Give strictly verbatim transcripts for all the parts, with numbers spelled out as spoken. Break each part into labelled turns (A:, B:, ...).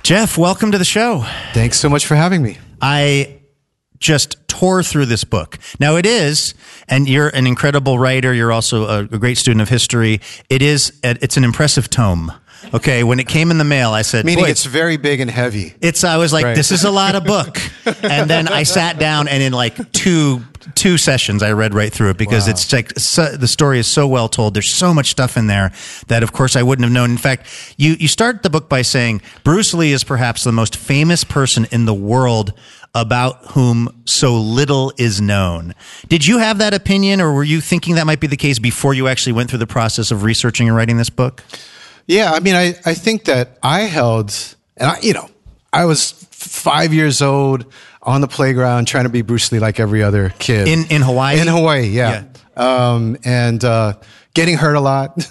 A: Jeff, welcome to the show.
B: Thanks so much for having me.
A: I just tore through this book. Now it is, and you're an incredible writer. You're also a, a great student of history. It is, it's an impressive tome. Okay, when it came in the mail, I said,
B: meaning
A: Boy,
B: it's very big and heavy.
A: It's. I was like,
B: right.
A: This is a lot of book. And then I sat down, and in like two two sessions, I read right through it because wow. it's like so, the story is so well told. There's so much stuff in there that, of course, I wouldn't have known. In fact, you you start the book by saying Bruce Lee is perhaps the most famous person in the world about whom so little is known. Did you have that opinion, or were you thinking that might be the case before you actually went through the process of researching and writing this book?
B: Yeah, I mean, I, I think that I held, and I, you know, I was five years old on the playground trying to be Bruce Lee like every other kid.
A: In in Hawaii?
B: In Hawaii, yeah. yeah. Um, and uh, getting hurt a lot,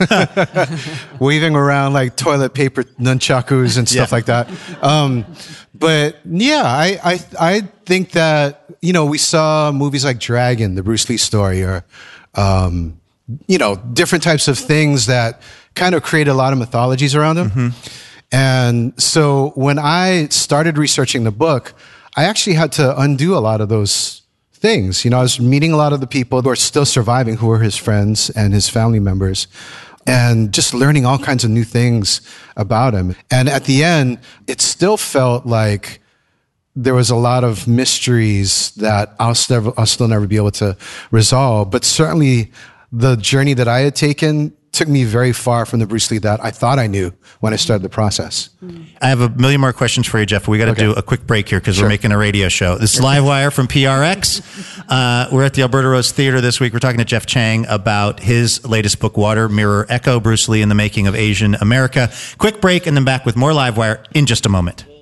B: waving around like toilet paper nunchakus and stuff yeah. like that. Um, but yeah, I, I I think that, you know, we saw movies like Dragon, the Bruce Lee story, or, um, you know, different types of things that kind of create a lot of mythologies around him. Mm-hmm. And so when I started researching the book, I actually had to undo a lot of those things. You know, I was meeting a lot of the people who are still surviving, who were his friends and his family members, and just learning all kinds of new things about him. And at the end, it still felt like there was a lot of mysteries that I'll still, I'll still never be able to resolve. But certainly the journey that I had taken took me very far from the Bruce Lee that I thought I knew when I started the process.
A: I have a million more questions for you, Jeff. We got to okay. do a quick break here because sure. we're making a radio show. This is Livewire from P R X. Uh, we're at the Alberta Rose Theater this week. We're talking to Jeff Chang about his latest book, Water, Mirror, Echo, Bruce Lee in the Making of Asian America. Quick break and then back with more Livewire in just a moment.